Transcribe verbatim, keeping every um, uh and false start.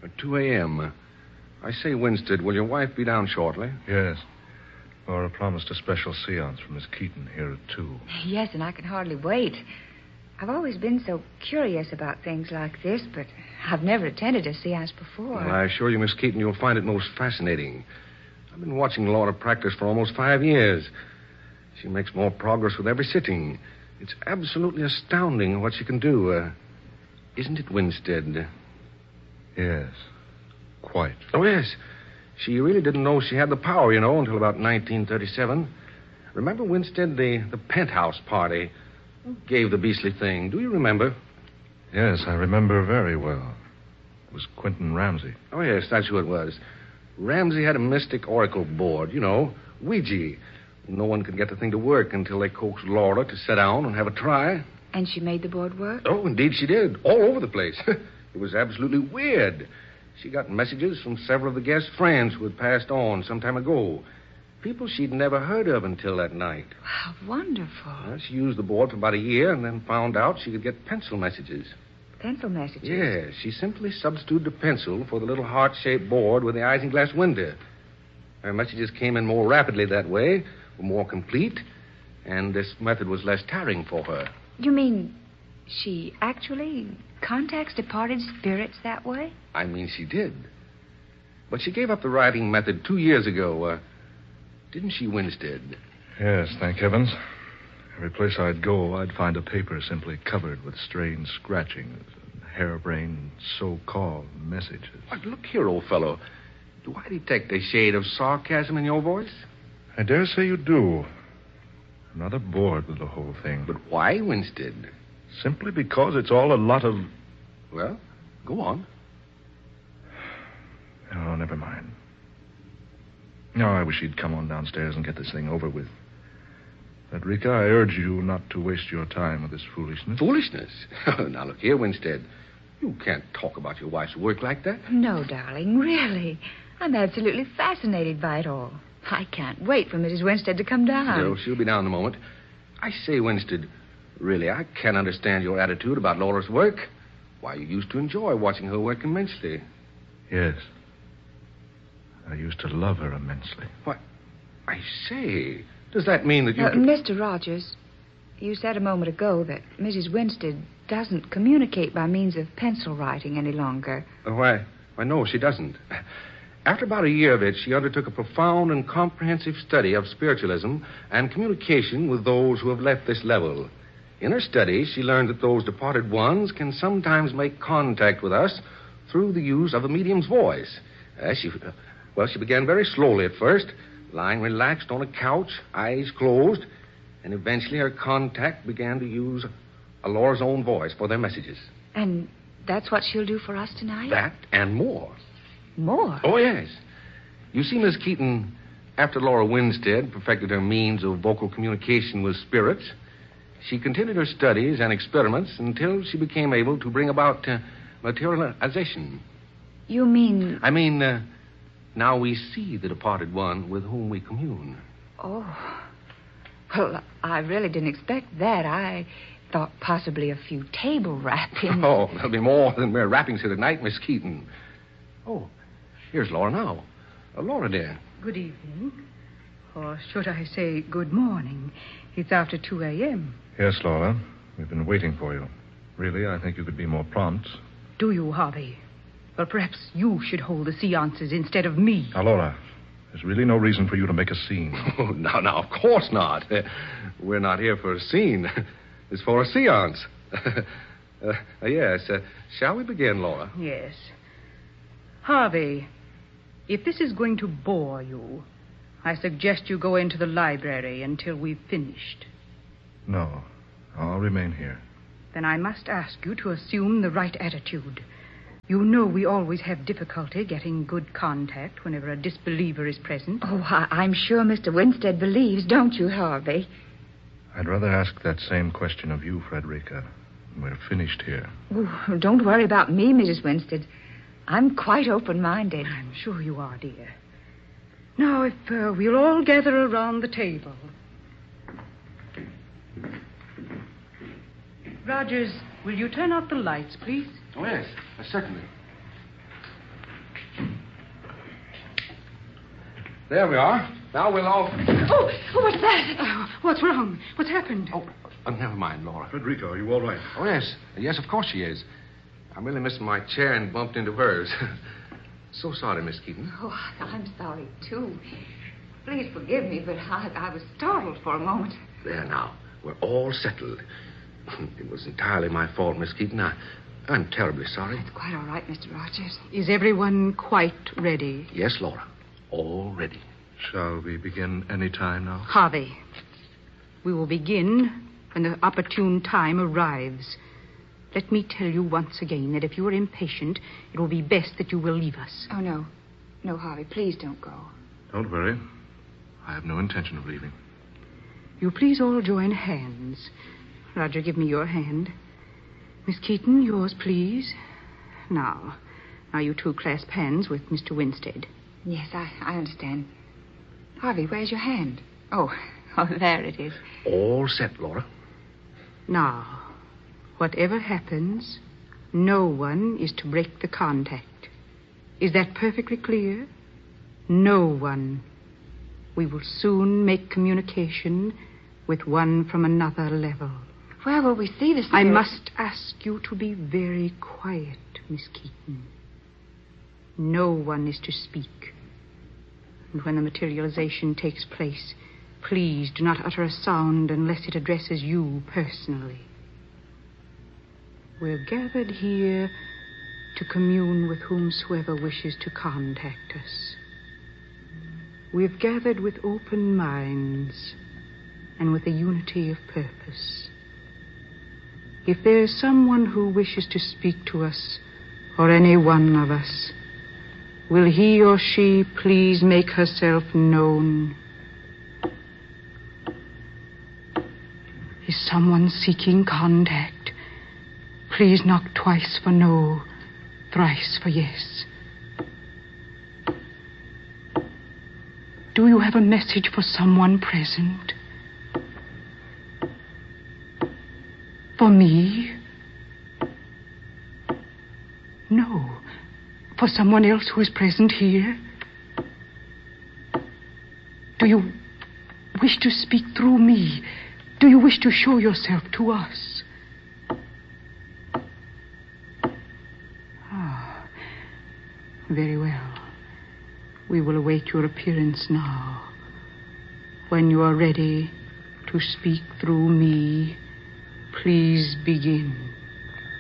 At two a.m. I say, Winstead, will your wife be down shortly? Yes. Laura promised a special seance from Miss Keaton here at two. Yes, and I can hardly wait. I've always been so curious about things like this, but I've never attended a seance before. Well, I assure you, Miss Keaton, you'll find it most fascinating. I've been watching Laura practice for almost five years. She makes more progress with every sitting. It's absolutely astounding what she can do. Uh, isn't it, Winstead? Yes, quite. Oh, yes. She really didn't know she had the power, you know, until about nineteen thirty-seven. Remember, Winstead, the, the penthouse party? Who gave the beastly thing? Do you remember? Yes, I remember very well. It was Quentin Ramsey. Oh, yes, that's who it was. Ramsey had a mystic oracle board, you know, Ouija. No one could get the thing to work until they coaxed Laura to sit down and have a try. And she made the board work? Oh, indeed she did. All over the place. It was absolutely weird. She got messages from several of the guest friends who had passed on some time ago. People she'd never heard of until that night. Wow, wonderful. Well, she used the board for about a year and then found out she could get pencil messages. Pencil messages? Yes, she simply substituted a pencil for the little heart-shaped board with the isinglass window. Her messages came in more rapidly that way, were more complete, and this method was less tiring for her. You mean she actually contacts departed spirits that way? I mean, she did. But she gave up the writing method two years ago. Uh, didn't she, Winstead? Yes, thank heavens. Every place I'd go, I'd find a paper simply covered with strange scratchings and harebrained so-called messages. But look here, old fellow. Do I detect a shade of sarcasm in your voice? I dare say you do. I'm rather bored with the whole thing. But why, Winstead? Simply because it's all a lot of... Well, go on. Oh, never mind. No, I wish you'd come on downstairs and get this thing over with. Frederica, I urge you not to waste your time with this foolishness. Foolishness? Now, look here, Winstead. You can't talk about your wife's work like that. No, darling, really. I'm absolutely fascinated by it all. I can't wait for Missus Winstead to come down. No, she'll be down in a moment. I say, Winstead, really, I can't understand your attitude about Laura's work. Why, you used to enjoy watching her work immensely. Yes. I used to love her immensely. What? I say, does that mean that you... Uh, Mister Rogers, you said a moment ago that Missus Winstead doesn't communicate by means of pencil writing any longer. Uh, why, why, no, she doesn't. After about a year of it, she undertook a profound and comprehensive study of spiritualism and communication with those who have left this level. In her study, she learned that those departed ones can sometimes make contact with us through the use of the medium's voice. Uh, she, uh, well, she began very slowly at first, lying relaxed on a couch, eyes closed, and eventually her contact began to use Laura's own voice for their messages. And that's what she'll do for us tonight? That and more. More? Oh, yes. You see, Miss Keaton, after Laura Winstead perfected her means of vocal communication with spirits, she continued her studies and experiments until she became able to bring about uh, materialization. You mean... I mean, uh, now we see the departed one with whom we commune. Oh. Well, I really didn't expect that. I thought possibly a few table wrappings. Oh, there'll be more than mere wrappings here tonight, Miss Keaton. Oh, here's Laura now. Uh, Laura, dear. Good evening. Or should I say good morning? It's after two a.m. Yes, Laura. We've been waiting for you. Really, I think you could be more prompt. Do you, Harvey? Well, perhaps you should hold the seances instead of me. Now, Laura, there's really no reason for you to make a scene. Oh, no, no, of course not. Uh, we're not here for a scene. It's for a seance. uh, uh, yes. Uh, shall we begin, Laura? Yes. Harvey, if this is going to bore you, I suggest you go into the library until we've finished. No, I'll remain here. Then I must ask you to assume the right attitude. You know we always have difficulty getting good contact whenever a disbeliever is present. Oh, I- I'm sure Mister Winstead believes, don't you, Harvey? I'd rather ask that same question of you, Frederica. We're finished here. Oh, don't worry about me, Missus Winstead. I'm quite open-minded. I'm sure you are, dear. Now, if uh, we'll all gather around the table. Rogers, will you turn out the lights, please? Oh, yes, uh, certainly. There we are. Now we'll all... Oh, oh what's that? Uh, what's wrong? What's happened? Oh, oh, never mind, Laura. Frederica, are you all right? Oh, yes. Yes, of course she is. I really missed my chair and bumped into hers. So sorry, Miss Keaton. Oh, I'm sorry, too. Please forgive me, but I, I was startled for a moment. There now. We're all settled. It was entirely my fault, Miss Keaton. I, I'm terribly sorry. It's quite all right, Mister Rogers. Is everyone quite ready? Yes, Laura. All ready. Shall we begin any time now? Harvey, we will begin when the opportune time arrives. Let me tell you once again that if you are impatient, it will be best that you will leave us. Oh, no. No, Harvey, please don't go. Don't worry. I have no intention of leaving. You please all join hands. Roger, give me your hand. Miss Keaton, yours, please. Now, now you two clasp hands with Mister Winstead. Yes, I, I understand. Harvey, where's your hand? Oh, oh, there it is. All set, Laura. Now, whatever happens, no one is to break the contact. Is that perfectly clear? No one. We will soon make communication with one from another level. Where will we see the spirit? I must ask you to be very quiet, Miss Keaton. No one is to speak. And when the materialization takes place, please do not utter a sound unless it addresses you personally. We're gathered here to commune with whomsoever wishes to contact us. We've gathered with open minds and with a unity of purpose. If there is someone who wishes to speak to us, or any one of us, will he or she please make herself known? Is someone seeking contact? Please knock twice for no, thrice for yes. Do you have a message for someone present? For me? No. For someone else who is present here? Do you wish to speak through me? Do you wish to show yourself to us? Ah, very well. We will await your appearance now. When you are ready to speak through me, please begin.